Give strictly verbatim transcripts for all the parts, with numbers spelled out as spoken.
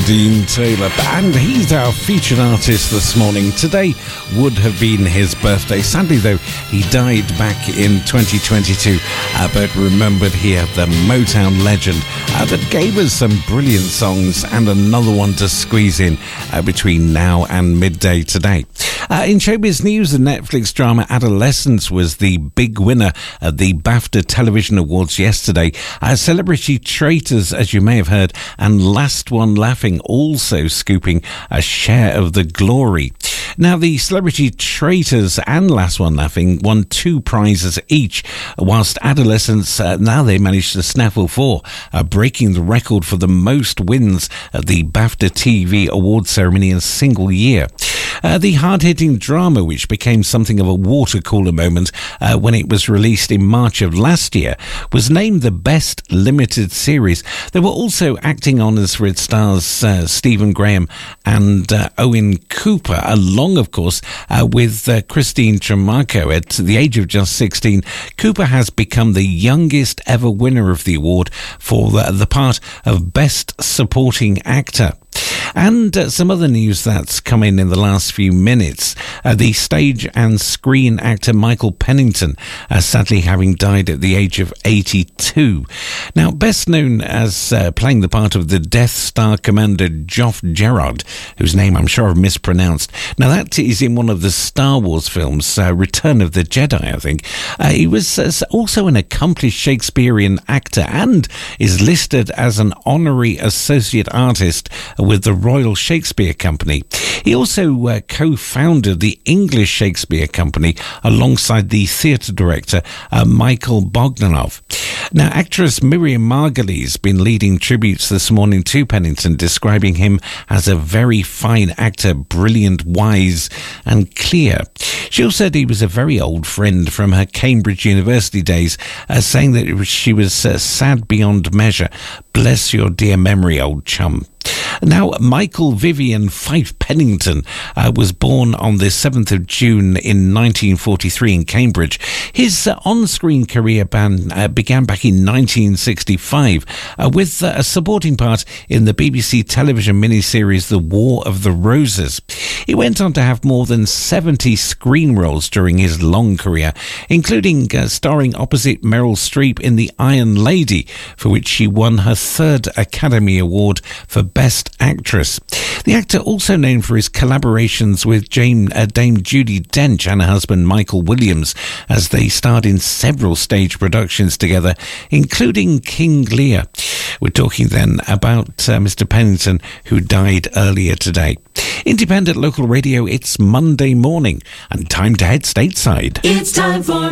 Dean Taylor, and he's our featured artist this morning. Today would have been his birthday. Sadly, though, he died back in twenty twenty-two, uh, but remembered here the Motown legend uh, that gave us some brilliant songs and another one to squeeze in uh, between now and midday today. Uh, in showbiz news, the Netflix drama Adolescence was the big winner at the BAFTA Television Awards yesterday. Uh, Celebrity Traitors, as you may have heard, and Last One Laughing also scooping a share of the glory. Now, the Celebrity Traitors and Last One Laughing won two prizes each, whilst Adolescence, uh, now they managed to snaffle four, uh, breaking the record for the most wins at the BAFTA T V Awards ceremony in a single year. Uh, the hard-hitting drama, which became something of a water cooler moment uh, when it was released in March of last year, was named the best limited series. There were also acting honours for its stars uh, Stephen Graham and uh, Owen Cooper, along, of course, uh, with uh, Christine Tremaco. At the age of just sixteen, Cooper has become the youngest ever winner of the award for the, the part of Best Supporting Actor. And uh, some other news that's come in in the last few minutes. Uh, the stage and screen actor Michael Pennington, uh, sadly having died at the age of eighty-two. Now, best known as uh, playing the part of the Death Star Commander Joff Gerard, whose name I'm sure I've mispronounced. Now, that is in one of the Star Wars films, uh, Return of the Jedi, I think. Uh, he was uh, also an accomplished Shakespearean actor and is listed as an honorary associate artist with the Royal Shakespeare Company. He also uh, co-founded the English Shakespeare Company alongside the theatre director uh, Michael Bogdanov. Now, actress Miriam Margolyes has been leading tributes this morning to Pennington, describing him as a very fine actor, brilliant, wise and clear. She also said he was a very old friend from her Cambridge University days, uh, saying that it was, she was uh, sad beyond measure. Bless your dear memory, old chum. Now, Michael Vivian Fife Pennington uh, was born on the seventh of June in nineteen forty-three in Cambridge. His uh, on-screen career ban, uh, began back in nineteen sixty-five uh, with uh, a supporting part in the B B C television miniseries The War of the Roses. He went on to have more than seventy screen roles during his long career, including uh, starring opposite Meryl Streep in The Iron Lady, for which she won her third Academy Award for Best Actress. The actor, also known for his collaborations with Jane, uh, Dame Judi Dench and her husband Michael Williams, as they starred in several stage productions together, including King Lear. We're talking then about uh, Mister Pennington, who died earlier today. Independent local radio, it's Monday morning, and time to head stateside. It's time for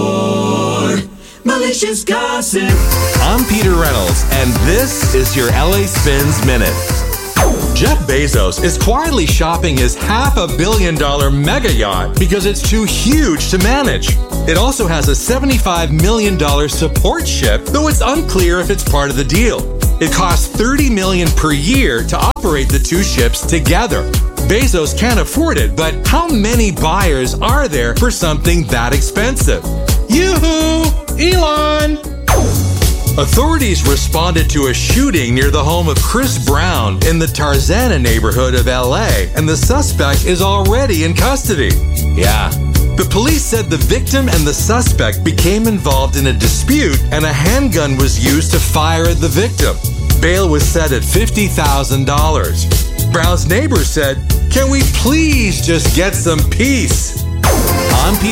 more malicious gossip. I'm Peter Reynolds, and this is your L A Spins Minute. Jeff Bezos is quietly shopping his half a billion dollar mega yacht because it's too huge to manage. It also has a seventy-five million dollars support ship, though it's unclear if it's part of the deal. It costs thirty million dollars per year to operate the two ships together. Bezos can't afford it, but how many buyers are there for something that expensive? Yoo-hoo! Elon! Authorities responded to a shooting near the home of Chris Brown in the Tarzana neighborhood of L A, and the suspect is already in custody. Yeah. The police said the victim and the suspect became involved in a dispute, and a handgun was used to fire at the victim. Bail was set at fifty thousand dollars. Brown's neighbor said, "Can we please just get some peace?"